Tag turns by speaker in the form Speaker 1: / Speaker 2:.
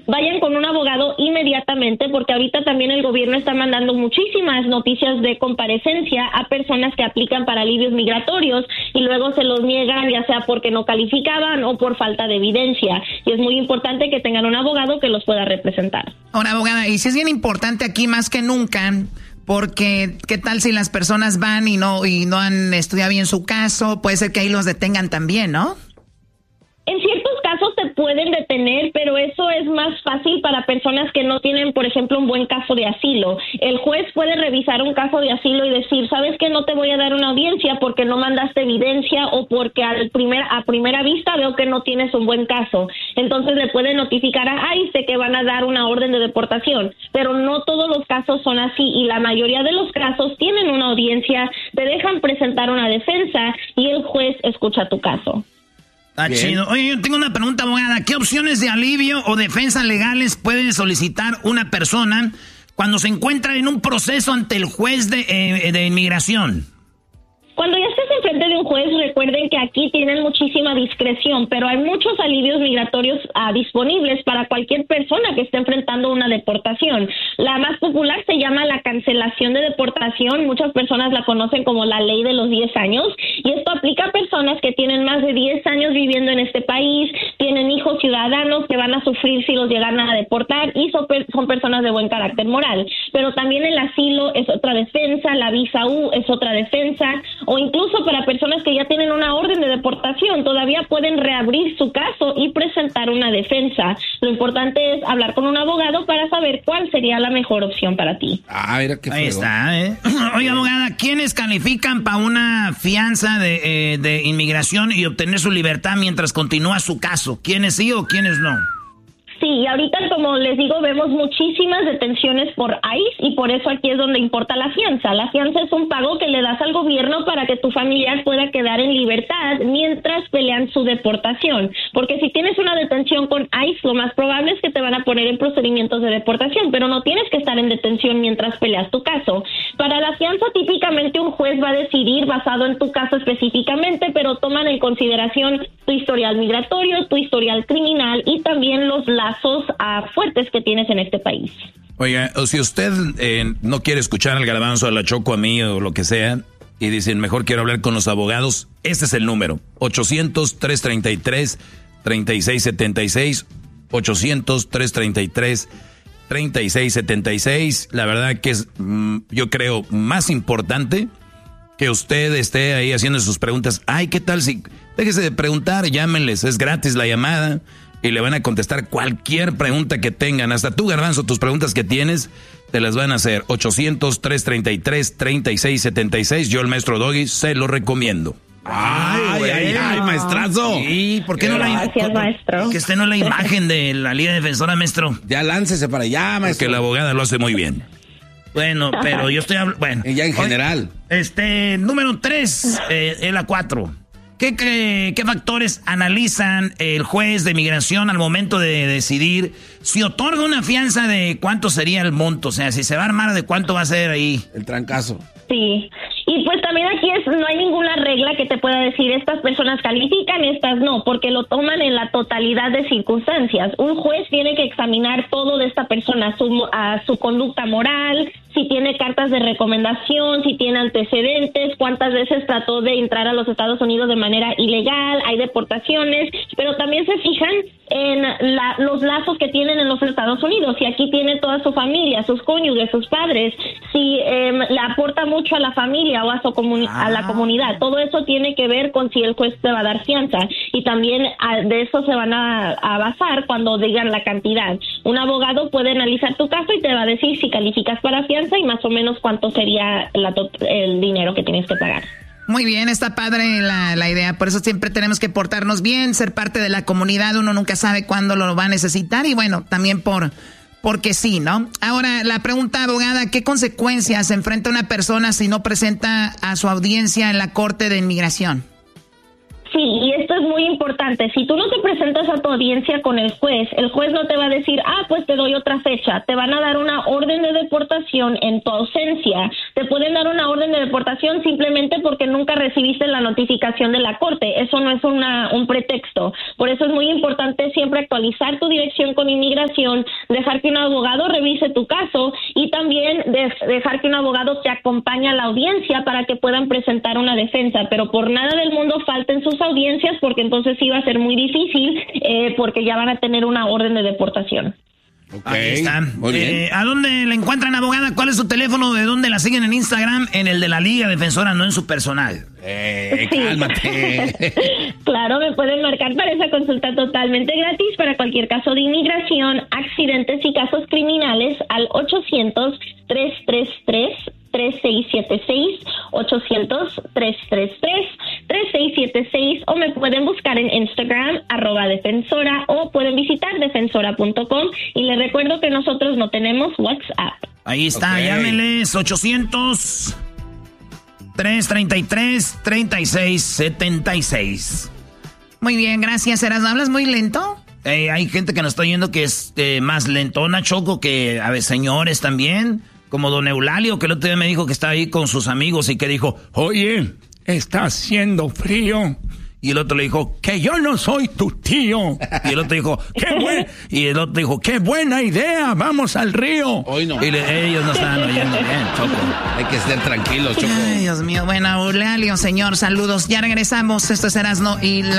Speaker 1: vayan con un abogado inmediatamente, porque ahorita también el gobierno está mandando muchísimas noticias de comparecencia a personas que aplican para alivios migratorios y luego se los niegan, ya sea porque no calificaban o por falta de evidencia. Y es muy importante que tengan un abogado que los pueda representar.
Speaker 2: Ahora, abogada, y si es bien importante aquí más que nunca, porque ¿qué tal si las personas van y no han estudiado bien su caso? Puede ser que ahí los detengan también, ¿no?
Speaker 1: En ciertos casos se pueden detener, pero eso es más fácil para personas que no tienen, por ejemplo, un buen caso de asilo. El juez puede revisar un caso de asilo y decir, ¿sabes qué? No te voy a dar una audiencia porque no mandaste evidencia o porque a primera vista veo que no tienes un buen caso. Entonces le puede notificar a ICE que van a dar una orden de deportación, pero no todos los casos son así y la mayoría de los casos tienen una audiencia, te dejan presentar una defensa y el juez escucha tu caso.
Speaker 3: Chido. Oye, yo tengo una pregunta, abogada. ¿Qué opciones de alivio o defensa legales puede solicitar una persona cuando se encuentra en un proceso ante el juez de inmigración?
Speaker 1: Cuando ya estés enfrente de un juez, recuerden que aquí tienen muchísima discreción, pero hay muchos alivios migratorios disponibles para cualquier persona que esté enfrentando una deportación. La más popular se llama la cancelación de deportación. Muchas personas la conocen como la ley de los 10 años, y esto aplica a personas que tienen más de 10 años viviendo en este país, tienen hijos ciudadanos que van a sufrir si los llegan a deportar y son personas de buen carácter moral. Pero también el asilo es otra defensa, la visa U es otra defensa, o incluso para personas que ya tienen una orden de deportación, todavía pueden reabrir su caso y presentar una defensa. Lo importante es hablar con un abogado para saber cuál sería la mejor opción para ti.
Speaker 4: Mira qué
Speaker 3: ahí está, Oye, abogada, ¿quiénes califican para una fianza de inmigración y obtener su libertad mientras continúa su caso? ¿Quiénes sí o quiénes no?
Speaker 1: Sí, y ahorita, como les digo, vemos muchísimas detenciones por ICE y por eso aquí es donde importa la fianza. La fianza es un pago que le das al gobierno para que tu familiar pueda quedar en libertad mientras pelean su deportación. Porque si tienes una detención con ICE, lo más probable es que te van a poner en procedimientos de deportación, pero no tienes que estar en detención mientras peleas tu caso. Para la fianza, típicamente un juez va a decidir basado en tu caso específicamente, pero toman en consideración tu historial migratorio, tu historial criminal y también los lazos fuertes que tienes en este país.
Speaker 4: Oiga, o si usted no quiere escuchar al Garbanzo, a la Choco, a mí o lo que sea, y dicen mejor quiero hablar con los abogados, este es el número, 800-333-3676, 800-333-3676. La verdad que es, yo creo, más importante que usted esté ahí haciendo sus preguntas. Ay, ¿qué tal si? Déjese de preguntar, llámenles, es gratis la llamada. Y le van a contestar cualquier pregunta que tengan. Hasta tú, Garbanzo, tus preguntas que tienes, te las van a hacer. 800-333-3676. Yo, el maestro Doggy, se lo recomiendo.
Speaker 3: Ay, maestrazo. Sí, ¿por qué no
Speaker 1: Gracias, maestro.
Speaker 3: Que usted no es la imagen de la Liga Defensora, maestro?
Speaker 4: Ya láncese para allá, maestro. Porque la abogada lo hace muy bien.
Speaker 3: Bueno, pero yo estoy hablando... Bueno.
Speaker 4: Y ya en general.
Speaker 3: Número 3, es la 4. ¿Qué factores analizan el juez de migración al momento de decidir si otorga una fianza de cuánto sería el monto? O sea, si se va a armar, ¿de cuánto va a ser ahí?
Speaker 4: El trancazo.
Speaker 1: Sí, y pues también aquí no hay ninguna regla que te pueda decir estas personas califican, estas no, porque lo toman en la totalidad de circunstancias. Un juez tiene que examinar todo de esta persona, su conducta moral, si tiene cartas de recomendación, si tiene antecedentes, cuántas veces trató de entrar a los Estados Unidos de manera ilegal, hay deportaciones, pero también se fijan en los lazos que tienen en los Estados Unidos, si aquí tiene toda su familia, sus cónyuges, sus padres, si le aporta mucho a la familia o a la comunidad. Todo eso tiene que ver con si el juez te va a dar fianza, y también de eso se van a basar cuando digan la cantidad. Un abogado puede analizar tu caso y te va a decir si calificas para fianza y más o menos cuánto sería el dinero que tienes que pagar.
Speaker 2: Muy bien, está padre la idea. Por eso siempre tenemos que portarnos bien, ser parte de la comunidad. Uno nunca sabe cuándo lo va a necesitar y bueno, también porque sí, ¿no? Ahora, la pregunta, abogada, ¿qué consecuencias enfrenta una persona si no presenta a su audiencia en la Corte de Inmigración?
Speaker 1: Sí, y esto es muy importante. Si tú no te presentas a tu audiencia con el juez no te va a decir, pues te doy otra fecha. Te van a dar una orden de deportación en tu ausencia. Te pueden dar una orden de deportación simplemente porque nunca recibiste la notificación de la corte. Eso no es un pretexto. Por eso es muy importante siempre actualizar tu dirección con inmigración, dejar que un abogado revise tu caso y también dejar que un abogado te acompañe a la audiencia para que puedan presentar una defensa. Pero por nada del mundo falten sus audiencias, porque entonces sí va a ser muy difícil, porque ya van a tener una orden de deportación.
Speaker 3: Okay. Ahí está. Muy bien. ¿A dónde la encuentran, abogada? ¿Cuál es su teléfono? ¿De dónde la siguen en Instagram? En el de la Liga Defensora, no en su personal.
Speaker 1: Sí.
Speaker 4: Cálmate.
Speaker 1: Claro, me pueden marcar para esa consulta totalmente gratis para cualquier caso de inmigración, accidentes y casos criminales al 800-333-3676, 800-333-3676, o me pueden buscar en Instagram, @defensora, o pueden visitar defensora.com, y les recuerdo que nosotros no tenemos WhatsApp.
Speaker 3: Ahí está, llámenles 800-333-3676.
Speaker 2: Muy bien, gracias, Erasmo. ¿Hablas muy lento?
Speaker 3: Hay gente que nos está oyendo que es más lentona, Choco, que a veces señores también, como don Eulalio, que el otro día me dijo que estaba ahí con sus amigos y que dijo, oye, está haciendo frío. Y el otro le dijo, que yo no soy tu tío. Y el otro dijo, y el otro dijo, qué buena idea, vamos al río.
Speaker 4: Hoy no.
Speaker 3: Y ellos no estaban oyendo bien, Choco.
Speaker 4: Hay que estar tranquilos, Choco.
Speaker 2: Ay, Dios mío. Bueno, Eulalio, señor, saludos. Ya regresamos. Esto es Erasmo y la